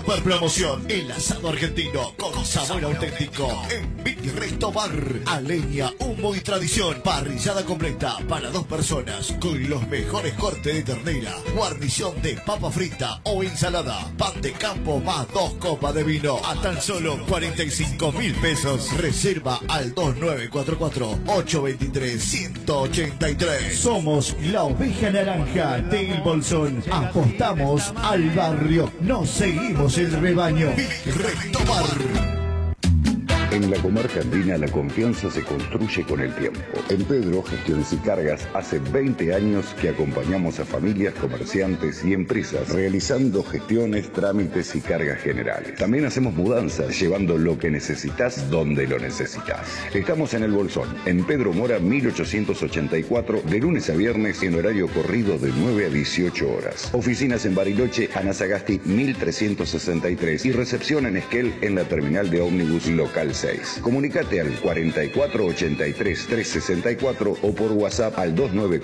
Super promoción. El asado argentino con sabor auténtico en Mi Resto Bar. A leña, humo y tradición. Parrillada completa para 2 personas con los mejores cortes de ternera, guarnición de papa frita o ensalada, pan de campo más 2 copas de vino a tan solo 45.000 pesos. Reserva al 2944-823-183. Somos la oveja naranja del Bolsón. Apostamos al barrio. No seguimos el rebaño. Mi Resto Bar. En la comarca andina la confianza se construye con el tiempo. En Pedro Gestiones y Cargas hace 20 años que acompañamos a familias, comerciantes y empresas realizando gestiones, trámites y cargas generales. También hacemos mudanzas, llevando lo que necesitas donde lo necesitas. Estamos en el Bolsón, en Pedro Mora 1884, de lunes a viernes en horario corrido de 9 a 18 horas. Oficinas en Bariloche, Anasagasti 1363 y recepción en Esquel en la terminal de ómnibus local 6. Comunicate al 4483-364 o por WhatsApp al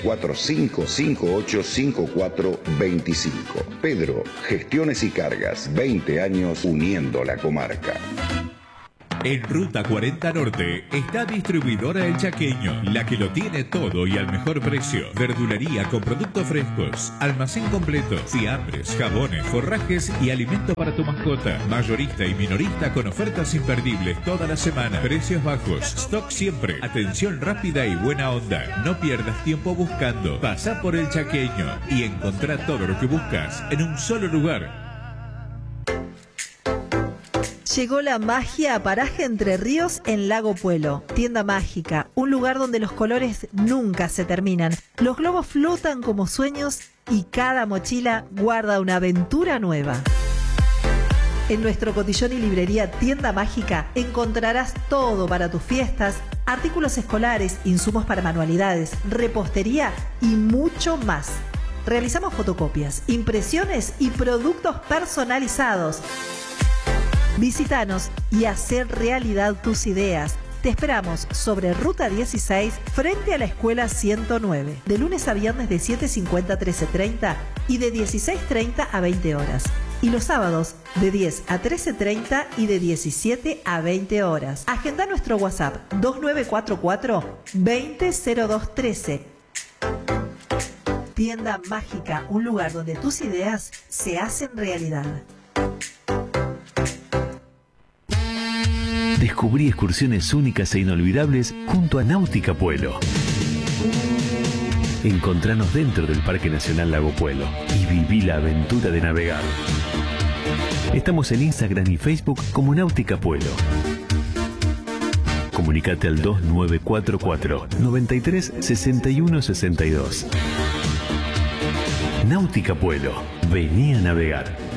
2945585425. Pedro, Gestiones y Cargas, 20 años uniendo la comarca. En Ruta 40 Norte está Distribuidora El Chaqueño, la que lo tiene todo y al mejor precio. Verdulería con productos frescos, almacén completo, fiambres, jabones, forrajes y alimento para tu mascota. Mayorista y minorista con ofertas imperdibles toda la semana. Precios bajos, stock siempre, atención rápida y buena onda. No pierdas tiempo buscando. Pasá por El Chaqueño y encontrá todo lo que buscas en un solo lugar. Llegó la magia a Paraje Entre Ríos en Lago Puelo. Tienda mágica, un lugar donde los colores nunca se terminan. Los globos flotan como sueños y cada mochila guarda una aventura nueva. En nuestro cotillón y librería Tienda Mágica encontrarás todo para tus fiestas, artículos escolares, insumos para manualidades, repostería y mucho más. Realizamos fotocopias, impresiones y productos personalizados. Visítanos y hacer realidad tus ideas. Te esperamos sobre Ruta 16 frente a la Escuela 109. De lunes a viernes de 7:50 a 13:30 y de 16:30 a 20 horas. Y los sábados de 10 a 13:30 y de 17 a 20 horas. Agenda nuestro WhatsApp 2944-200213. Tienda Mágica, un lugar donde tus ideas se hacen realidad. Descubrí excursiones únicas e inolvidables junto a Náutica Puelo. Encontranos dentro del Parque Nacional Lago Puelo y viví la aventura de navegar. Estamos en Instagram y Facebook como Náutica Puelo. Comunicate al 2944 93 61 62. Náutica Puelo. Vení a navegar.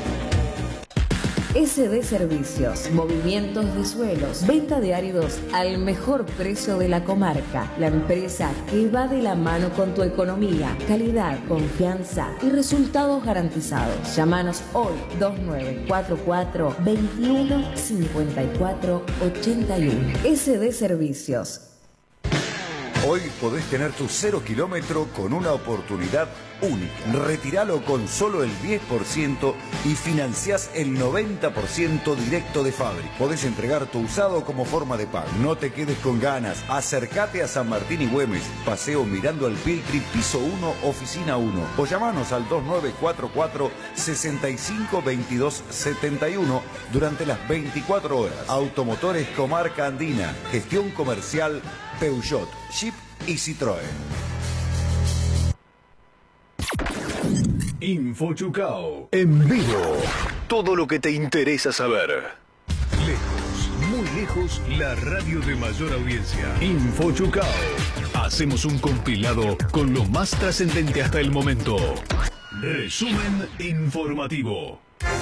SD Servicios, movimientos de suelos, venta de áridos al mejor precio de la comarca. La empresa que va de la mano con tu economía, calidad, confianza y resultados garantizados. Llámanos hoy 2944 21 54 81. SD Servicios. Hoy podés tener tu 0 kilómetro con una oportunidad única. Retiralo con solo el 10% y financiás el 90% directo de fábrica. Podés entregar tu usado como forma de pago. No te quedes con ganas. Acércate a San Martín y Güemes. Paseo Mirando al Piltri, piso 1, oficina 1. O llamanos al 2944-652271 durante las 24 horas. Automotores Comarca Andina. Gestión comercial Peugeot, Jeep y Citroën. Infochucao. En vivo. Todo lo que te interesa saber. Lejos, muy lejos, la radio de mayor audiencia. Infochucao. Hacemos un compilado con lo más trascendente hasta el momento. Resumen informativo.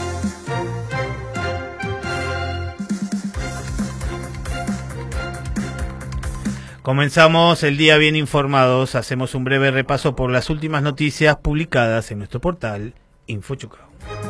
Comenzamos el día bien informados. Hacemos un breve repaso por las últimas noticias publicadas en nuestro portal Infochucao.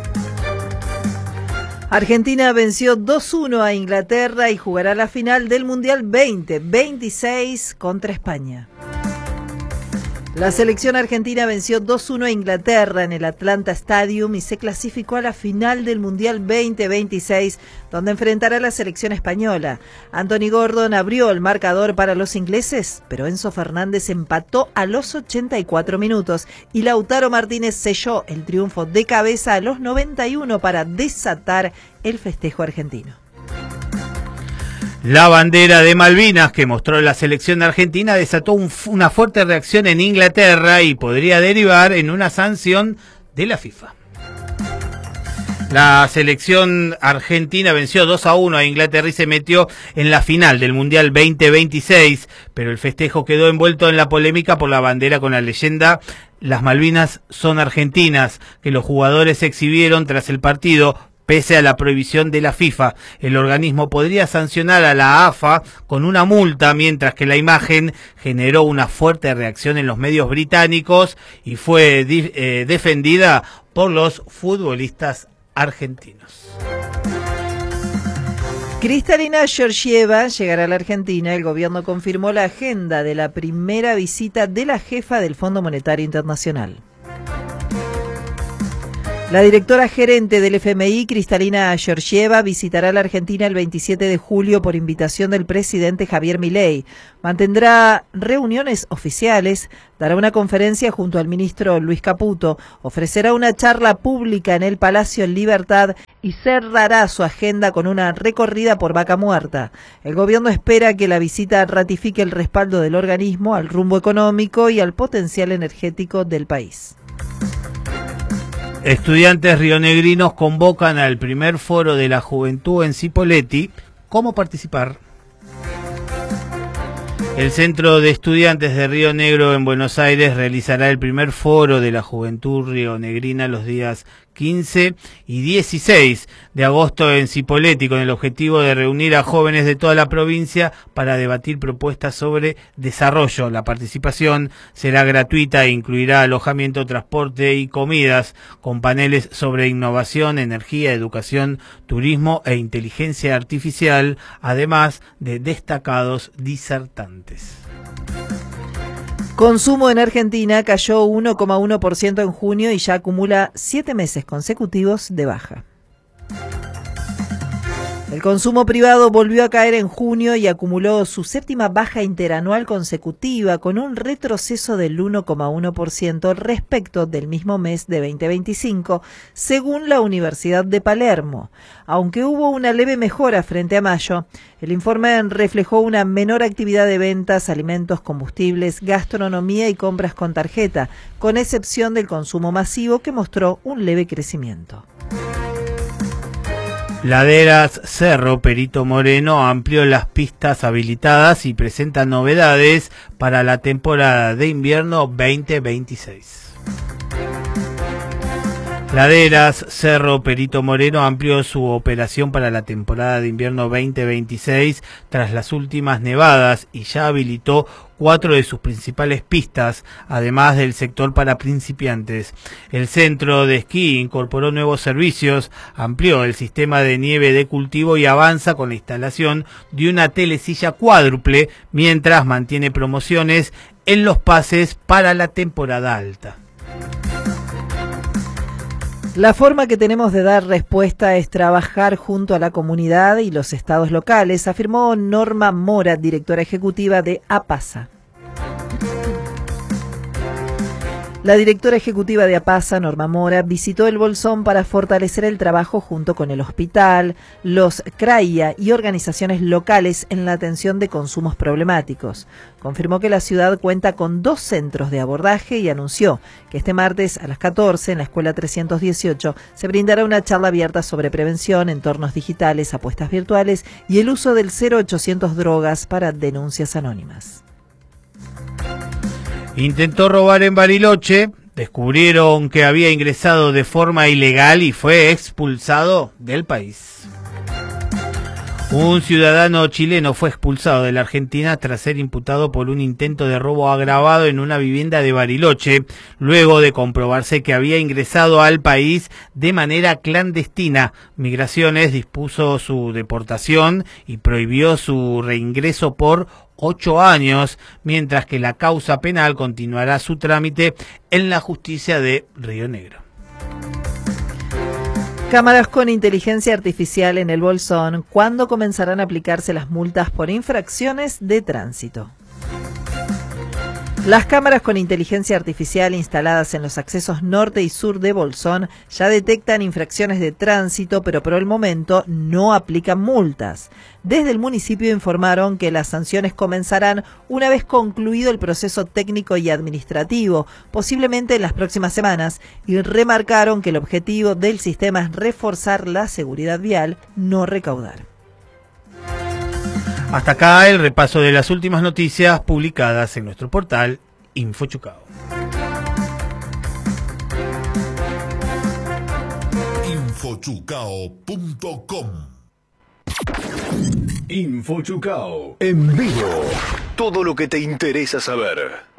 Argentina venció 2-1 a Inglaterra y jugará la final del Mundial 2026 contra España. La selección argentina venció 2-1 a Inglaterra en el Atlanta Stadium y se clasificó a la final del Mundial 2026, donde enfrentará a la selección española. Anthony Gordon abrió el marcador para los ingleses, pero Enzo Fernández empató a los 84 minutos y Lautaro Martínez selló el triunfo de cabeza a los 91 para desatar el festejo argentino. La bandera de Malvinas que mostró la selección argentina desató una fuerte reacción en Inglaterra y podría derivar en una sanción de la FIFA. La selección argentina venció 2-1 a Inglaterra y se metió en la final del Mundial 2026, pero el festejo quedó envuelto en la polémica por la bandera con la leyenda "Las Malvinas son argentinas", que los jugadores exhibieron tras el partido. Pese a la prohibición de la FIFA, el organismo podría sancionar a la AFA con una multa, mientras que la imagen generó una fuerte reacción en los medios británicos y fue defendida por los futbolistas argentinos. Kristalina Georgieva llegará a la Argentina. El gobierno confirmó la agenda de la primera visita de la jefa del Fondo Monetario Internacional. La directora gerente del FMI, Kristalina Georgieva, visitará la Argentina el 27 de julio por invitación del presidente Javier Milei. Mantendrá reuniones oficiales, dará una conferencia junto al ministro Luis Caputo, ofrecerá una charla pública en el Palacio Libertad y cerrará su agenda con una recorrida por Vaca Muerta. El gobierno espera que la visita ratifique el respaldo del organismo al rumbo económico y al potencial energético del país. Estudiantes rionegrinos convocan al primer foro de la juventud en Cipolletti. ¿Cómo participar? El Centro de Estudiantes de Río Negro en Buenos Aires realizará el primer foro de la juventud rionegrina los días 15 y 16 de agosto en Cipolletti, con el objetivo de reunir a jóvenes de toda la provincia para debatir propuestas sobre desarrollo. La participación será gratuita e incluirá alojamiento, transporte y comidas, con paneles sobre innovación, energía, educación, turismo e inteligencia artificial, además de destacados disertantes. Consumo en Argentina cayó 1,1% en junio y ya acumula 7 meses consecutivos de baja. El consumo privado volvió a caer en junio y acumuló su séptima baja interanual consecutiva, con un retroceso del 1,1% respecto del mismo mes de 2025, según la Universidad de Palermo. Aunque hubo una leve mejora frente a mayo, el informe reflejó una menor actividad de ventas, alimentos, combustibles, gastronomía y compras con tarjeta, con excepción del consumo masivo, que mostró un leve crecimiento. Laderas Cerro Perito Moreno amplió las pistas habilitadas y presenta novedades para la temporada de invierno 2026. Laderas Cerro Perito Moreno amplió su operación para la temporada de invierno 2026 tras las últimas nevadas y ya habilitó 4 de sus principales pistas, además del sector para principiantes. El centro de esquí incorporó nuevos servicios, amplió el sistema de nieve de cultivo y avanza con la instalación de una telesilla cuádruple, mientras mantiene promociones en los pases para la temporada alta. La forma que tenemos de dar respuesta es trabajar junto a la comunidad y los estados locales, afirmó Norma Mora, directora ejecutiva de APASA. La directora ejecutiva de APASA, Norma Mora, visitó el Bolsón para fortalecer el trabajo junto con el hospital, los CRAIA y organizaciones locales en la atención de consumos problemáticos. Confirmó que la ciudad cuenta con 2 centros de abordaje y anunció que este martes a las 14 en la Escuela 318 se brindará una charla abierta sobre prevención, entornos digitales, apuestas virtuales y el uso del 0800 drogas para denuncias anónimas. Intentó robar en Bariloche, descubrieron que había ingresado de forma ilegal y fue expulsado del país. Un ciudadano chileno fue expulsado de la Argentina tras ser imputado por un intento de robo agravado en una vivienda de Bariloche, luego de comprobarse que había ingresado al país de manera clandestina. Migraciones dispuso su deportación y prohibió su reingreso por 8 años, mientras que la causa penal continuará su trámite en la justicia de Río Negro. Cámaras con inteligencia artificial en el Bolsón. ¿Cuándo comenzarán a aplicarse las multas por infracciones de tránsito? Las cámaras con inteligencia artificial instaladas en los accesos norte y sur de Bolsón ya detectan infracciones de tránsito, pero por el momento no aplican multas. Desde el municipio informaron que las sanciones comenzarán una vez concluido el proceso técnico y administrativo, posiblemente en las próximas semanas, y remarcaron que el objetivo del sistema es reforzar la seguridad vial, no recaudar. Hasta acá el repaso de las últimas noticias publicadas en nuestro portal InfoChucao. Infochucao.com. InfoChucao en vivo. Todo lo que te interesa saber.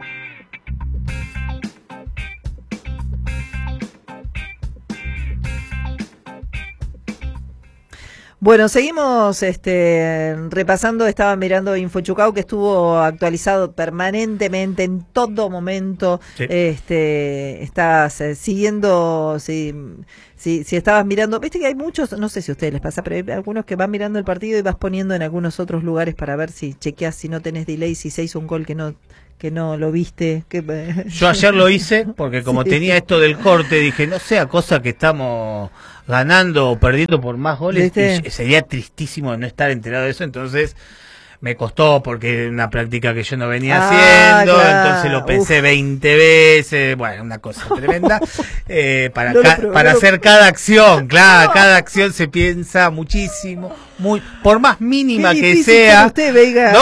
Bueno, seguimos repasando, estaba mirando InfoChucao, que estuvo actualizado permanentemente en todo momento. Sí. Estás siguiendo, si estabas mirando, viste que hay muchos, no sé si a ustedes les pasa, pero hay algunos que van mirando el partido y vas poniendo en algunos otros lugares para ver si chequeas, si no tenés delay, si se hizo un gol que no lo viste. Yo ayer lo hice porque como tenía esto del corte, dije, no sea cosa que estamos ganando o perdiendo por más goles, y sería tristísimo no estar enterado de eso, entonces me costó porque era una práctica que yo no venía haciendo, claro. Entonces lo pensé 20 veces, bueno, una cosa tremenda, para hacer cada acción, claro, cada acción se piensa muchísimo, por más mínima que sea, usted, Veiga.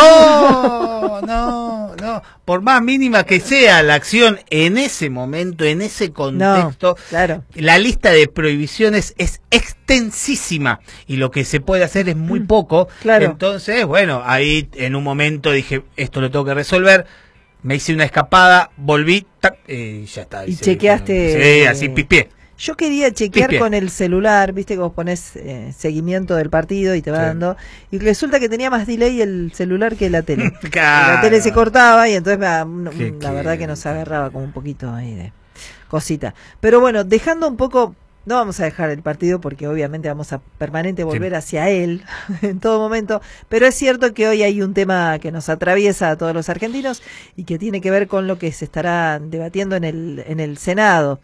No, por más mínima que sea la acción en ese momento, en ese contexto, claro. La lista de prohibiciones es extensísima y lo que se puede hacer es muy poco, claro. Entonces, bueno, ahí en un momento dije, esto lo tengo que resolver, me hice una escapada, volví, y ya está. Y chequeaste. Sí, así pispié. Yo quería chequear con el celular, viste que vos ponés seguimiento del partido y te va dando, y resulta que tenía más delay el celular que la tele. Claro. La tele se cortaba y entonces la verdad que nos agarraba como un poquito ahí de cosita. Pero bueno, dejando un poco, no vamos a dejar el partido porque obviamente vamos a permanente volver hacia él en todo momento, pero es cierto que hoy hay un tema que nos atraviesa a todos los argentinos y que tiene que ver con lo que se estará debatiendo en el Senado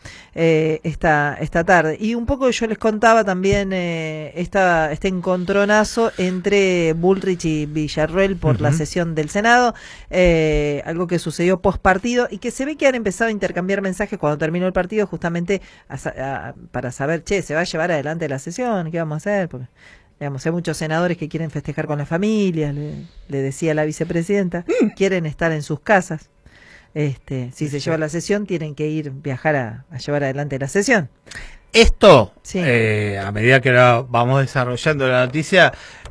esta tarde. Y un poco yo les contaba también este encontronazo entre Bullrich y Villarruel por la sesión del Senado, algo que sucedió post partido y que se ve que han empezado a intercambiar mensajes cuando terminó el partido, justamente para saber, ¿se va a llevar adelante la sesión? ¿Qué vamos a hacer? Porque, digamos, hay muchos senadores que quieren festejar con la familia, le decía la vicepresidenta, quieren estar en sus casas. Si se lleva la sesión, tienen que viajar a llevar adelante la sesión. Esto, a medida que vamos desarrollando la noticia,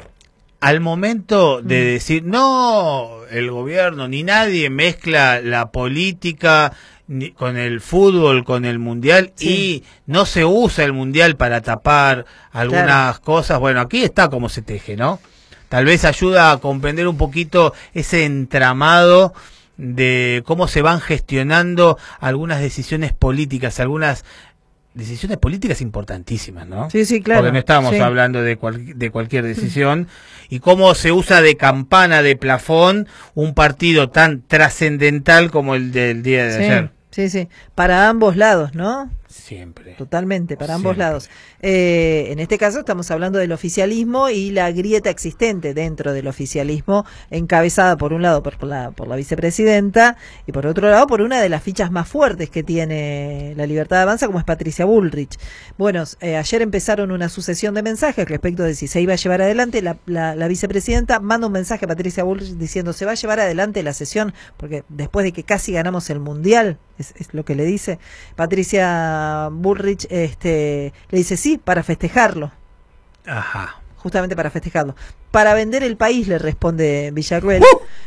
al momento de decir, no, el gobierno ni nadie mezcla la política con el fútbol, con el mundial, y no se usa el mundial para tapar algunas cosas. Bueno, aquí está cómo se teje, ¿no? Tal vez ayuda a comprender un poquito ese entramado de cómo se van gestionando algunas decisiones políticas, algunas decisiones políticas importantísimas, ¿no? Sí, claro. Porque no estamos hablando de cualquier decisión, y cómo se usa de campana, de plafón, un partido tan trascendental como el del día de ayer. Sí, para ambos lados, ¿no? Siempre. Totalmente, para ambos lados. En este caso estamos hablando del oficialismo y la grieta existente dentro del oficialismo, encabezada por un lado por la vicepresidenta y por otro lado por una de las fichas más fuertes que tiene La Libertad Avanza, como es Patricia Bullrich. Bueno, ayer empezaron una sucesión de mensajes respecto de si se iba a llevar adelante. La vicepresidenta manda un mensaje a Patricia Bullrich diciendo se va a llevar adelante la sesión, porque después de que casi ganamos el Mundial, es lo que le dice Patricia Bullrich, le dice sí, para festejarlo. Ajá. Justamente para festejarlo. Para vender el país, le responde Villarruel,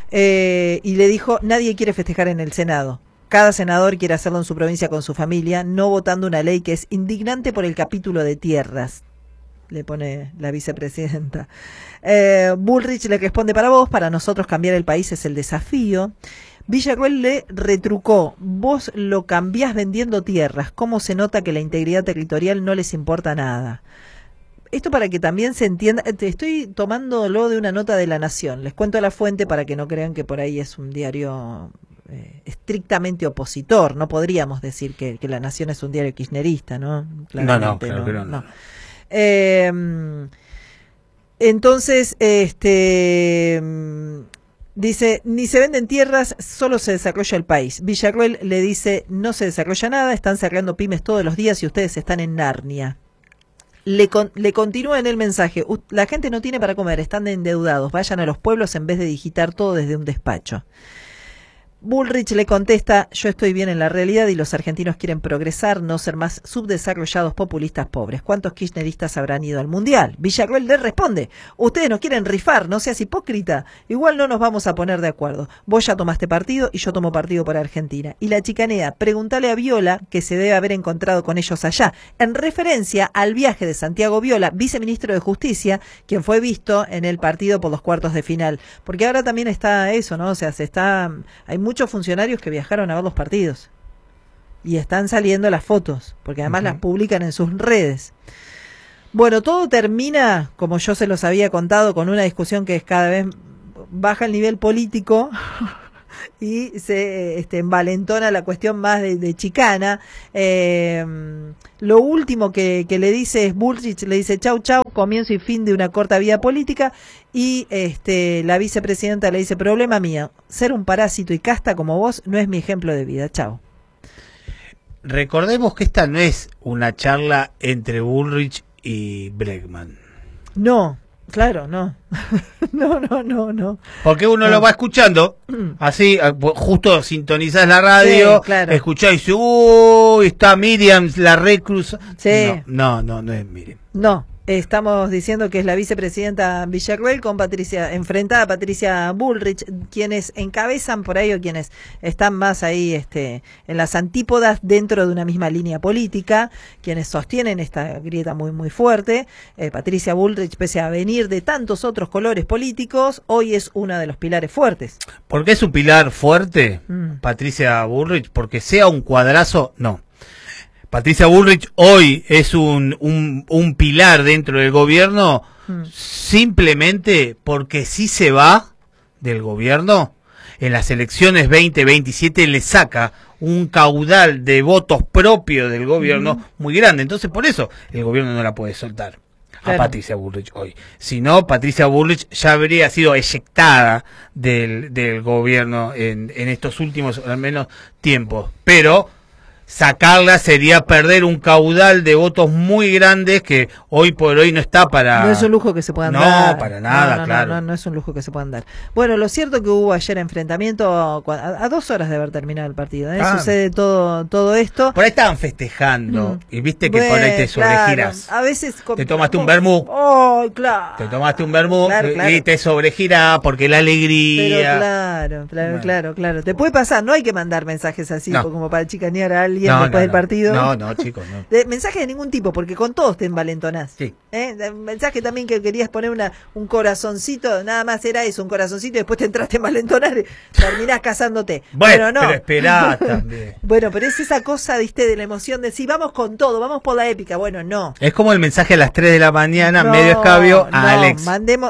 y le dijo, nadie quiere festejar en el Senado. Cada senador quiere hacerlo en su provincia con su familia, no votando una ley que es indignante por el capítulo de tierras. le pone la vicepresidenta. Bullrich le responde: para vos, para nosotros cambiar el país es el desafío. Villarruel le retrucó: vos lo cambiás vendiendo tierras, ¿cómo se nota que la integridad territorial no les importa nada? Esto para que también se entienda, estoy tomándolo de una nota de La Nación, les cuento la fuente para que no crean que por ahí es un diario estrictamente opositor, no podríamos decir que La Nación es un diario kirchnerista, ¿no? Claramente, claro que no. Entonces, dice, ni se venden tierras, solo se desarrolla el país. Villarruel le dice, no se desarrolla nada, están cerrando pymes todos los días y ustedes están en Narnia. Le continúa en el mensaje: la gente no tiene para comer, están endeudados, vayan a los pueblos en vez de digitar todo desde un despacho. Bullrich le contesta: yo estoy bien en la realidad y los argentinos quieren progresar, no ser más subdesarrollados populistas pobres. ¿Cuántos kirchneristas habrán ido al Mundial? Villarruel le responde: ustedes nos quieren rifar, no seas hipócrita, igual no nos vamos a poner de acuerdo. Vos ya tomaste partido y yo tomo partido por Argentina. Y la chicanea: preguntale a Viola, que se debe haber encontrado con ellos allá, en referencia al viaje de Santiago Viola, viceministro de Justicia, quien fue visto en el partido por los cuartos de final. Porque ahora también está eso, ¿no? O sea, hay muchos funcionarios que viajaron a ver los partidos y están saliendo las fotos, porque además las publican en sus redes. Bueno, todo termina, como yo se los había contado, con una discusión que cada vez baja el nivel político y se envalentona la cuestión más de chicana. Lo último que le dice es Bullrich, le dice: chau, chau, comienzo y fin de una corta vida política. Y la vicepresidenta le dice: problema mío, ser un parásito y casta como vos no es mi ejemplo de vida, chau. Recordemos que esta no es una charla entre Bullrich y Bregman. No. Claro, no. No. Porque uno lo va escuchando, así, justo sintonizás la radio, sí, claro. Escuchás y dice, está Miriam, la recruza. Sí. No es Miriam. No, estamos diciendo que es la vicepresidenta Villarruel enfrentada a Patricia Bullrich, quienes encabezan por ahí o quienes están más ahí en las antípodas dentro de una misma línea política, quienes sostienen esta grieta muy muy fuerte. Patricia Bullrich, pese a venir de tantos otros colores políticos, hoy es uno de los pilares fuertes. ¿Por qué es un pilar fuerte, Patricia Bullrich? Porque sea un cuadrazo, no. Patricia Bullrich hoy es un pilar dentro del gobierno simplemente porque si se va del gobierno, en las elecciones 2027 le saca un caudal de votos propio del gobierno muy grande. Entonces por eso el gobierno no la puede soltar a Patricia Bullrich hoy. Si no, Patricia Bullrich ya habría sido eyectada del gobierno en estos últimos al menos tiempos. Pero sacarla sería perder un caudal de votos muy grandes que hoy por hoy no está para... No es un lujo que se puedan dar. No, para nada, claro. No es un lujo que se puedan dar. Bueno, lo cierto que hubo ayer enfrentamiento a 2 horas de haber terminado el partido. Sucede todo esto. Por ahí estaban festejando y viste que por ahí te sobregirás. Claro, a veces... Te tomaste un vermú. Oh, claro. Te tomaste un vermú claro. Y te sobregirás porque la alegría... Pero claro. Te puede pasar, no hay que mandar mensajes así como para chicanear a alguien después del partido. No, chicos, no. Mensaje de ningún tipo, porque con todos te envalentonás. Sí. Mensaje también que querías poner un corazoncito, nada más era eso, un corazoncito, y después te entraste a envalentonar y terminás casándote. Bueno, no. Pero esperá también. Bueno, pero es esa cosa, viste, de la emoción de sí, vamos con todo, vamos por la épica. Bueno, no. Es como el mensaje a las 3 de la mañana, medio escabio, a Alex. Mandemos,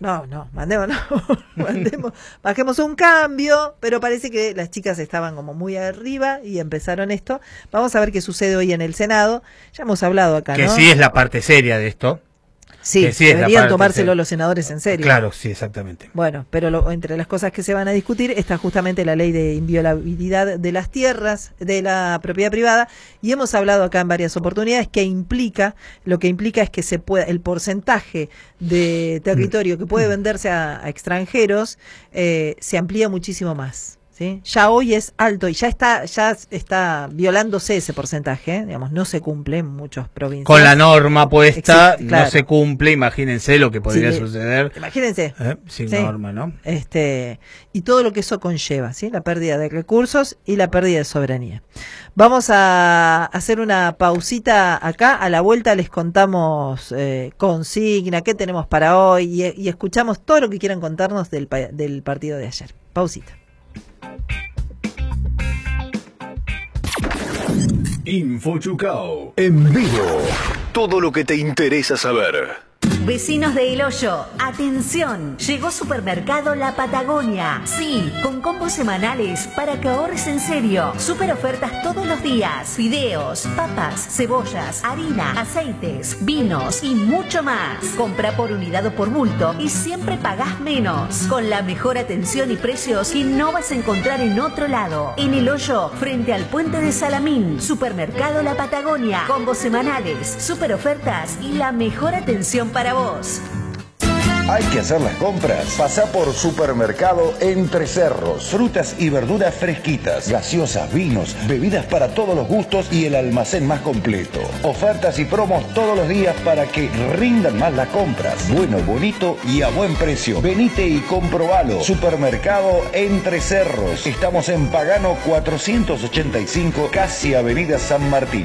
bajemos un cambio, pero parece que las chicas estaban como muy arriba y empezaron esto. Vamos a ver qué sucede hoy en el Senado. Ya hemos hablado acá, que ¿no? Sí es la parte seria de esto. Sí, deberían tomárselo los senadores en serio. Claro, sí, exactamente. Bueno, pero entre las cosas que se van a discutir está justamente la ley de inviolabilidad de las tierras, de la propiedad privada, y hemos hablado acá en varias oportunidades lo que implica es que el porcentaje de territorio que puede venderse a extranjeros se amplía muchísimo más. ¿sí? Ya hoy es alto y ya está violándose ese porcentaje, digamos, no se cumple en muchas provincias. Con la norma puesta, claro. No se cumple, imagínense lo que podría suceder. Imagínense. Sin sí. norma, ¿no? Y todo lo que eso conlleva, ¿sí? La pérdida de recursos y la pérdida de soberanía. Vamos a hacer una pausita acá, a la vuelta les contamos consigna, qué tenemos para hoy y escuchamos todo lo que quieran contarnos del partido de ayer. Pausita. InfoChucao en vivo. Todo lo que te interesa saber. Vecinos de El Hoyo, atención, llegó Supermercado La Patagonia. Sí, con combos semanales para que ahorres en serio. Super ofertas todos los días. Fideos, papas, cebollas, harina, aceites, vinos y mucho más. Compra por unidad o por bulto y siempre pagás menos. Con la mejor atención y precios que no vas a encontrar en otro lado. En El Hoyo, frente al puente de Salamín. Supermercado La Patagonia. Combos semanales, super ofertas y la mejor atención para vos. Hay que hacer las compras. Pasá por Supermercado Entre Cerros. Frutas y verduras fresquitas, gaseosas, vinos, bebidas para todos los gustos y el almacén más completo. Ofertas y promos todos los días para que rindan más las compras. Bueno, bonito y a buen precio. Venite y comprobalo. Supermercado Entre Cerros. Estamos en Pagano 485, casi Avenida San Martín.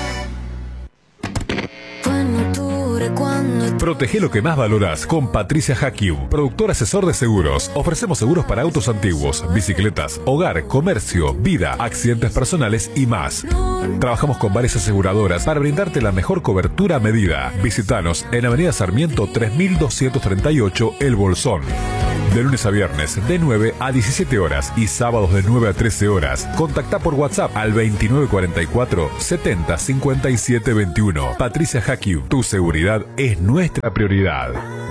Protege lo que más valoras con Patricia Hakium, productor asesor de seguros. Ofrecemos seguros para autos antiguos, bicicletas, hogar, comercio, vida, accidentes personales y más. Trabajamos con varias aseguradoras para brindarte la mejor cobertura a medida. Visítanos en Avenida Sarmiento 3238, El Bolsón. De lunes a viernes, de 9 a 17 horas y sábados de 9 a 13 horas. Contacta por WhatsApp al 2944 70 57 21. Patricia Hakium, tu seguridad es nuestra prioridad.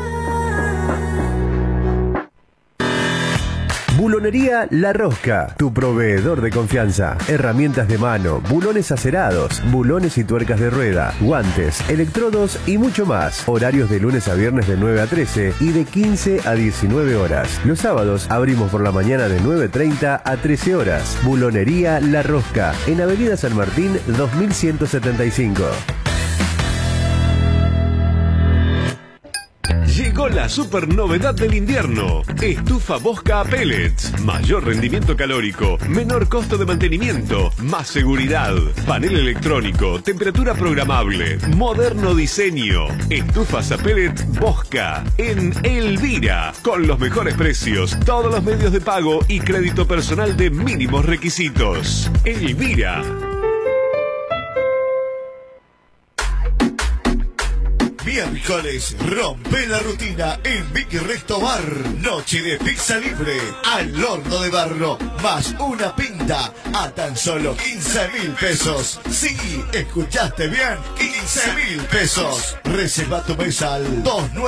Bulonería La Rosca, tu proveedor de confianza. Herramientas de mano, bulones acerados, bulones y tuercas de rueda, guantes, electrodos y mucho más. Horarios de lunes a viernes de 9 a 13 y de 15 a 19 horas. Los sábados abrimos por la mañana de 9:30 a 13 horas. Bulonería La Rosca, en Avenida San Martín 2175. Llegó la super novedad del invierno. Estufa Bosca a pellets. Mayor rendimiento calórico, menor costo de mantenimiento, más seguridad. Panel electrónico, temperatura programable, moderno diseño. Estufas a pellets Bosca en Elvira. Con los mejores precios, todos los medios de pago y crédito personal de mínimos requisitos. Elvira. Miércoles, rompe la rutina en Vicky Resto Bar. Noche de pizza libre al horno de barro, más una pinta a tan solo 15.000 pesos. Sí, escuchaste bien, 15.000 pesos. Reserva tu mesa al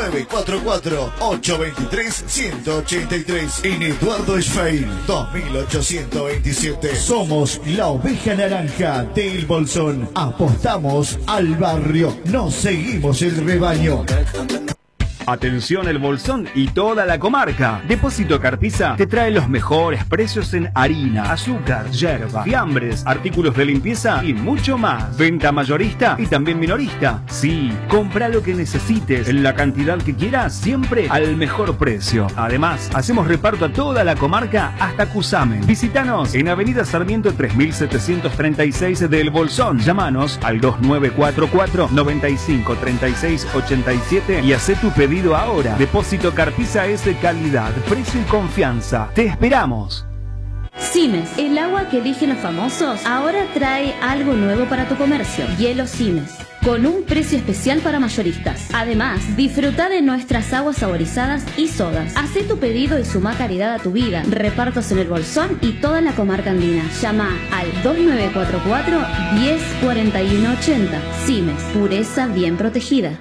2944-823-183 en Eduardo Schwein, 2827. Somos la oveja naranja del Bolsón. Apostamos al barrio, nos seguimos el rebaño. Atención El Bolsón y toda la comarca. Depósito Carpiza te trae los mejores precios en harina, azúcar, yerba, fiambres, artículos de limpieza y mucho más. Venta mayorista y también minorista. Sí, compra lo que necesites en la cantidad que quieras, siempre al mejor precio. Además, hacemos reparto a toda la comarca hasta Cusamen. Visítanos en Avenida Sarmiento 3736 de El Bolsón. Llámanos al 2944 95 36 87 y haz tu pedido ahora. Depósito Carpiza es de calidad, precio y confianza. Te esperamos. Simes, el agua que eligen los famosos, ahora trae algo nuevo para tu comercio. Hielo Simes, con un precio especial para mayoristas. Además, disfruta de nuestras aguas saborizadas y sodas. Hacé tu pedido y suma calidad a tu vida. Repartos en El Bolsón y toda la comarca andina. Llama al 2944 104180. Simes, pureza bien protegida.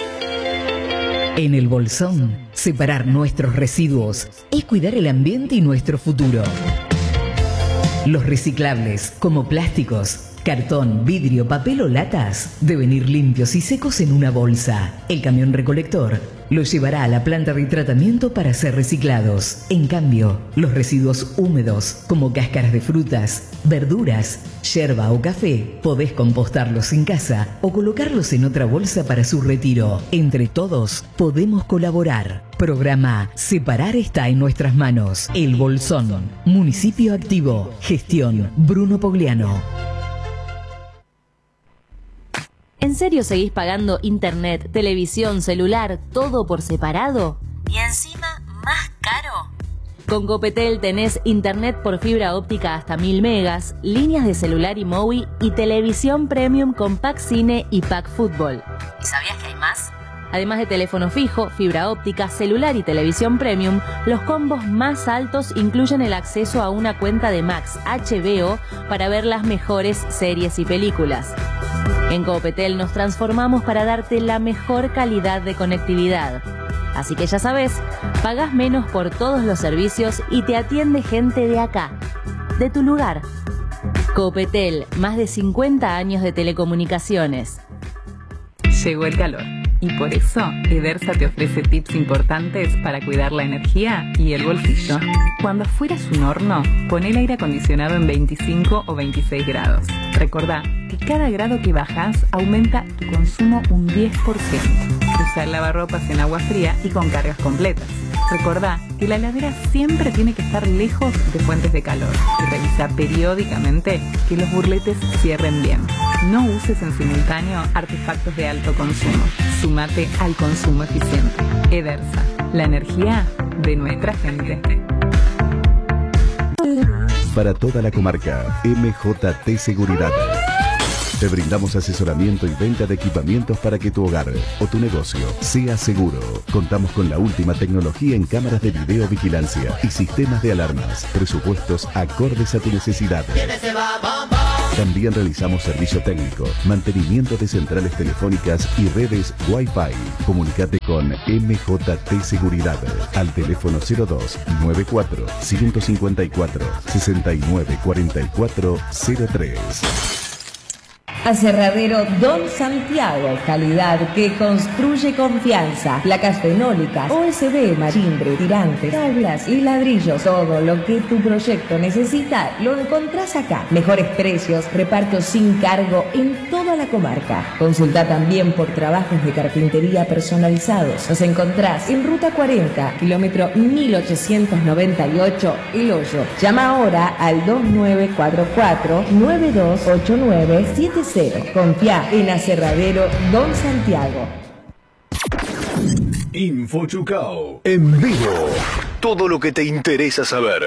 En El Bolsón, separar nuestros residuos es cuidar el ambiente y nuestro futuro. Los reciclables, como plásticos, cartón, vidrio, papel o latas, deben ir limpios y secos en una bolsa. El camión recolector los llevará a la planta de tratamiento para ser reciclados. En cambio, los residuos húmedos, como cáscaras de frutas, verduras, yerba o café, podés compostarlos en casa o colocarlos en otra bolsa para su retiro. Entre todos, podemos colaborar. Programa Separar está en nuestras manos. El Bolsón. Municipio activo. Gestión Bruno Pogliano. ¿En serio seguís pagando internet, televisión, celular, todo por separado? ¿Y encima más caro? Con Copetel tenés internet por fibra óptica hasta 1000 megas, líneas de celular y móvil y televisión premium con pack cine y pack fútbol. ¿Y sabías que hay más? Además de teléfono fijo, fibra óptica, celular y televisión premium, los combos más altos incluyen el acceso a una cuenta de Max HBO para ver las mejores series y películas. En Copetel nos transformamos para darte la mejor calidad de conectividad. Así que ya sabes, pagás menos por todos los servicios y te atiende gente de acá, de tu lugar. Copetel, más de 50 años de telecomunicaciones. Llegó el calor. Y por eso, Edersa te ofrece tips importantes para cuidar la energía y el bolsillo. Cuando afuera es un horno, pon el aire acondicionado en 25 o 26 grados. Recordá que cada grado que bajas aumenta tu consumo un 10%. Usa el lavarropas en agua fría y con cargas completas. Recordá que la heladera siempre tiene que estar lejos de fuentes de calor y revisa periódicamente que los burletes cierren bien. No uses en simultáneo artefactos de alto consumo. Sumate al consumo eficiente. Edersa, la energía de nuestra gente. Para toda la comarca, MJT Seguridad. Te brindamos asesoramiento y venta de equipamientos para que tu hogar o tu negocio sea seguro. Contamos con la última tecnología en cámaras de videovigilancia y sistemas de alarmas. Presupuestos acordes a tu necesidad. También realizamos servicio técnico, mantenimiento de centrales telefónicas y redes Wi-Fi. Comunicate con MJT Seguridad al teléfono 02 94 154 69 44 03. Aserradero Don Santiago, calidad que construye confianza. Placas fenólicas, OSB, marimbre, tirantes, tablas y ladrillos. Todo lo que tu proyecto necesita lo encontrás acá. Mejores precios, reparto sin cargo en toda la comarca. Consulta también por trabajos de carpintería personalizados. Nos encontrás en Ruta 40, kilómetro 1898, El Hoyo. Llama ahora al 2944-928970. Confía en Aserradero Don Santiago. Info Chucao en vivo. Todo lo que te interesa saber.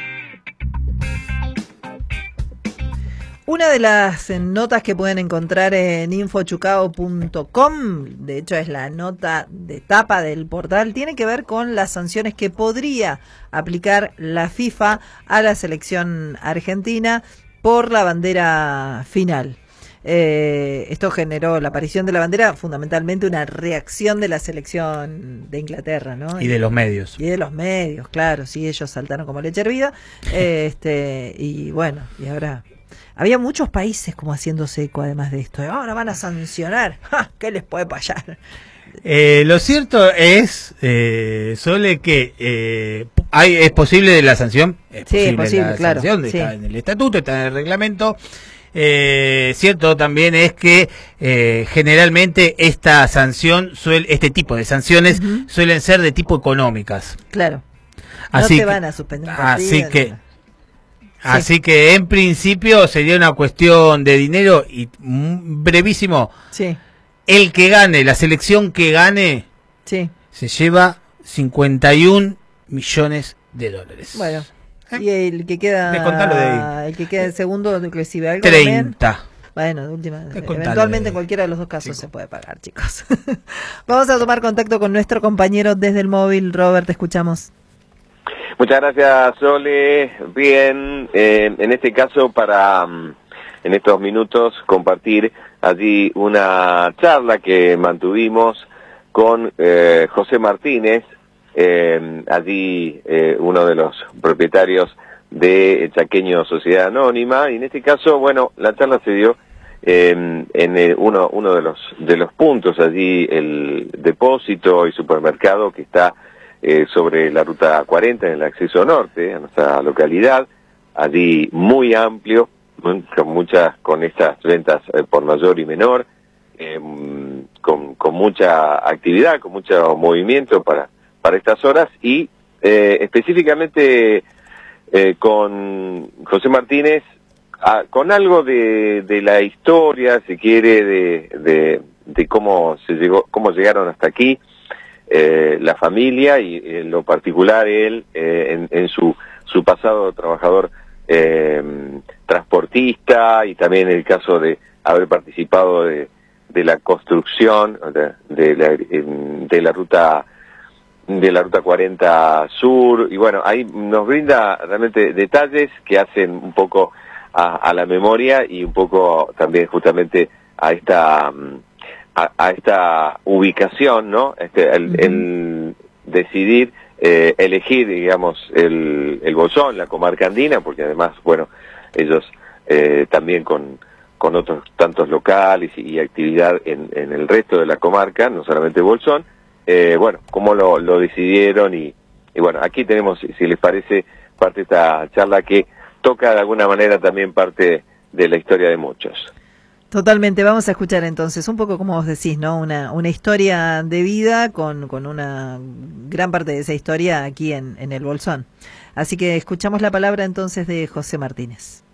Una de las notas que pueden encontrar en infochucao.com, de hecho es la nota de tapa del portal, tiene que ver con las sanciones que podría aplicar la FIFA a la selección argentina por la bandera final. Esto generó la aparición de la bandera, fundamentalmente una reacción de la selección de Inglaterra, ¿no? Y de los medios. Y de los medios, claro, sí, ellos saltaron como leche hervida. Y bueno, y ahora había muchos países como haciéndose eco además de esto. Ahora van a sancionar. ¡Ja! ¿Qué les puede pasar? Lo cierto es, Sole, que es posible la sanción. Sí, es posible, claro. Sanción, sí. Está en el estatuto, está en el reglamento. Cierto también es que generalmente esta sanción este tipo de sanciones suelen ser de tipo económicas. Claro. Así no te van a suspender un partido. Así que en principio sería una cuestión de dinero y brevísimo. Sí. El que gane, la selección que gane, sí, se lleva 51 millones de dólares. Bueno. Y el que queda el segundo recibe algo 30. También. Bueno, de última, eventualmente en cualquiera de los dos casos se puede pagar, chicos. Vamos a tomar contacto con nuestro compañero desde el móvil. Robert, te escuchamos. Muchas gracias, Sole. Bien, en este caso para en estos minutos compartir allí una charla que mantuvimos con José Martínez, allí uno de los propietarios de Chaqueño Sociedad Anónima, y en este caso, bueno, la charla se dio uno de los puntos allí, el depósito y supermercado que está sobre la ruta 40 en el acceso norte a nuestra localidad, allí muy amplio, con estas ventas por mayor y menor, con mucha actividad, con mucho movimiento para estas horas, y específicamente con José Martínez, con algo de la historia, si quiere, de cómo llegaron hasta aquí la familia, y en lo particular él, en su pasado trabajador transportista, y también el caso de haber participado de la construcción de la ruta 40 Sur, y bueno, ahí nos brinda realmente detalles que hacen un poco a la memoria, y un poco también justamente a esta ubicación, ¿no? El decidir elegir, digamos, el Bolsón, la comarca andina, porque además, bueno, ellos también con otros tantos locales y actividad en el resto de la comarca, no solamente Bolsón, bueno, cómo lo decidieron, y bueno, aquí tenemos, si les parece, parte de esta charla que toca de alguna manera también parte de la historia de muchos. Totalmente, vamos a escuchar entonces un poco, como vos decís, ¿no? Una historia de vida con una gran parte de esa historia aquí en el Bolsón. Así que escuchamos la palabra entonces de José Martínez.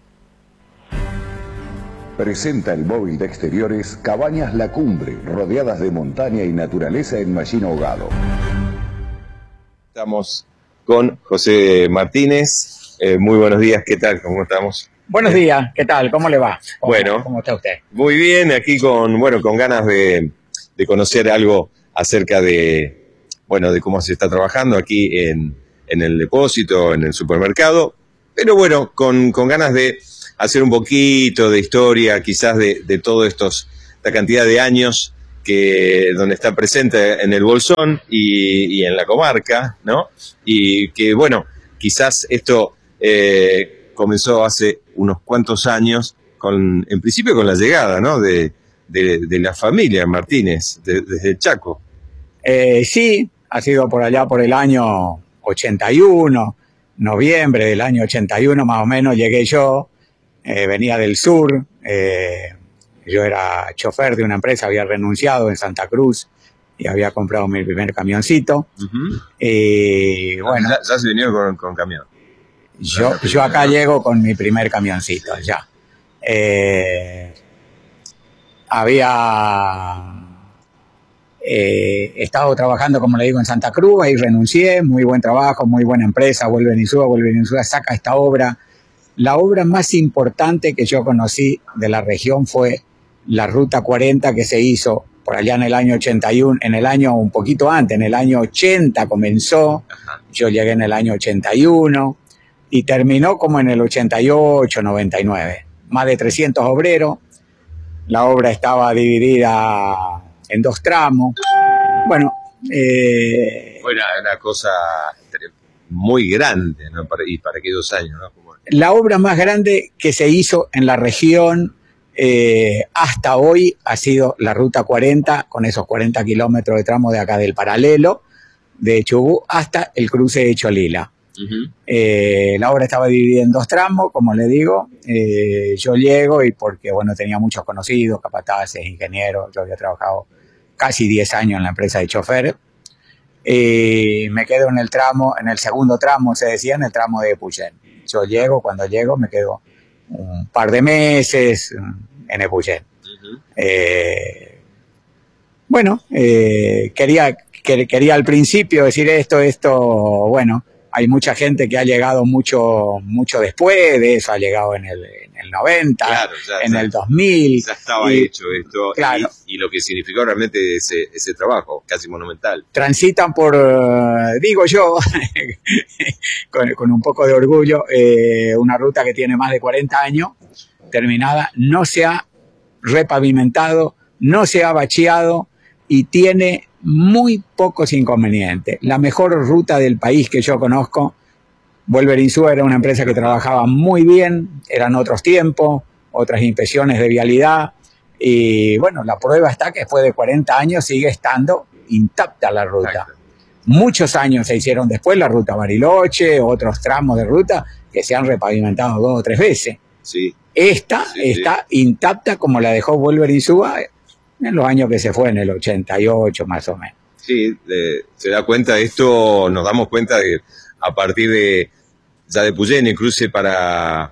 Presenta el móvil de exteriores Cabañas La Cumbre, rodeadas de montaña y naturaleza en Machín Ahogado. Estamos con José Martínez. Muy buenos días, ¿qué tal? ¿Cómo estamos? Buenos días, ¿qué tal? ¿Cómo le va? ¿Cómo está usted? Muy bien, aquí con ganas de conocer algo acerca de cómo se está trabajando aquí en el depósito, en el supermercado, pero bueno, con ganas de hacer un poquito de historia, quizás de toda esta cantidad de años donde está presente en el Bolsón y en la comarca, ¿no? Y que, bueno, quizás esto comenzó hace unos cuantos años, en principio con la llegada, ¿no? de la familia Martínez, desde el Chaco. Sí, ha sido por allá por el año 81, noviembre del año 81 más o menos llegué yo, venía del sur, yo era chofer de una empresa, había renunciado en Santa Cruz y había comprado mi primer camioncito. Y bueno, ya se vinieron con camión. Yo acá llego con mi primer camioncito, ya. Había estado trabajando, como le digo, en Santa Cruz, ahí renuncié, muy buen trabajo, muy buena empresa, Vuelve Venezuela, saca esta obra. La obra más importante que yo conocí de la región fue la Ruta 40, que se hizo por allá en el año 81, en el año un poquito antes, en el año 80 comenzó, yo llegué en el año 81, y terminó como en el 88, 99. Más de 300 obreros. La obra estaba dividida en 2 tramos. Bueno, fue una cosa muy grande, ¿no? Y para aquellos años, ¿no? La obra más grande que se hizo en la región hasta hoy ha sido la Ruta 40, con esos 40 kilómetros de tramo de acá del paralelo, de Chubut hasta el cruce de Cholila. La obra estaba dividida en 2 tramos, como le digo. Yo llego y porque, bueno, tenía muchos conocidos, capataces, ingenieros. Yo había trabajado casi 10 años en la empresa de chofer. Me quedo en el segundo tramo, se decía, en el tramo de Epuyén. Cuando llego, me quedo un par de meses en Epuyén. Bueno, quería al principio decir esto, bueno, hay mucha gente que ha llegado mucho después de eso, ha llegado en el 90, claro, en el 2000. Ya estaba hecho esto, claro. Y lo que significó realmente ese trabajo, casi monumental. Transitan por, digo yo, con un poco de orgullo, una ruta que tiene más de 40 años, terminada, no se ha repavimentado, no se ha bacheado y tiene muy pocos inconvenientes. La mejor ruta del país que yo conozco, Vuelve Venezuela, era una empresa que trabajaba muy bien, eran otros tiempos, otras inspecciones de vialidad, Y bueno, la prueba está que después de 40 años sigue estando intacta la ruta. Exacto. Muchos años se hicieron después la ruta Bariloche, otros tramos de ruta que se han repavimentado 2 o 3 veces. Sí. Esta Sí, está intacta como la dejó Wolver Insúa en los años que se fue, en el 88 más o menos. Sí, se da cuenta de esto, nos damos cuenta de a partir de ya de Puyén, el cruce para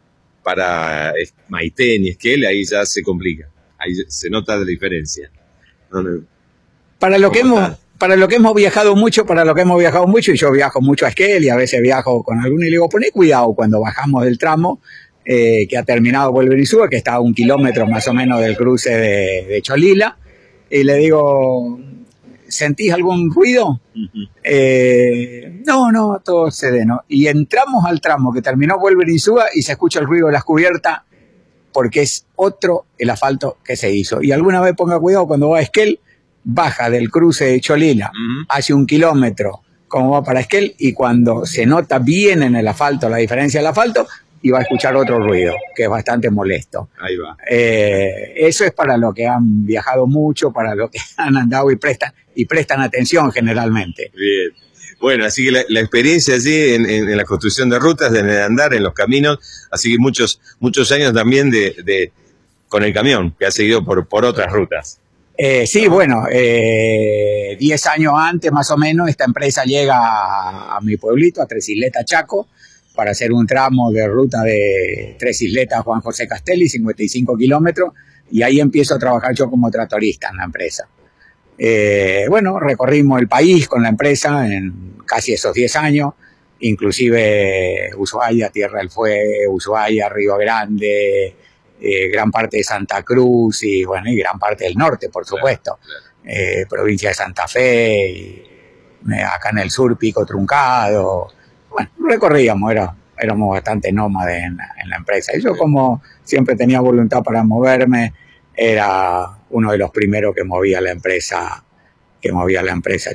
Maitén y Esquel, ahí ya se complica, ahí se nota la diferencia. Para lo que hemos viajado mucho, y yo viajo mucho a Esquel y a veces viajo con alguno y le digo, poné cuidado cuando bajamos del tramo que ha terminado Wolver Insúa, que está a 1 kilómetro más o menos del cruce de Cholila, y le digo, ¿sentís algún ruido? No, todo sereno. Y entramos al tramo que terminó Wolver Insúa y se escucha el ruido de las cubiertas porque es otro el asfalto que se hizo. Y alguna vez ponga cuidado cuando va a Esquel, baja del cruce de Cholila, hace 1 kilómetro, como va para Esquel, y cuando se nota bien en el asfalto la diferencia del asfalto, y va a escuchar otro ruido, que es bastante molesto. Ahí va. Eso es para los que han viajado mucho, para los que han andado y prestan atención generalmente. Bien. Bueno, así que la experiencia allí en la construcción de rutas, en el andar, en los caminos, así que muchos años también con el camión, que ha seguido por otras rutas. Sí, bueno, 10 años antes más o menos, esta empresa llega a mi pueblito, a Tres Isletas, Chaco, para hacer un tramo de ruta de Tres Isletas, Juan José Castelli, 55 kilómetros, y ahí empiezo a trabajar yo como tractorista en la empresa. Bueno, recorrimos el país con la empresa en casi esos 10 años, inclusive Ushuaia, Tierra del Fuego, Ushuaia, Río Grande, gran parte de Santa Cruz y bueno, y gran parte del norte, por supuesto. Claro. Provincia de Santa Fe, y, acá en el sur, Pico Truncado. Bueno, recorríamos, éramos bastante nómades en la empresa. Y yo, como siempre tenía voluntad para moverme, era uno de los primeros que movía la empresa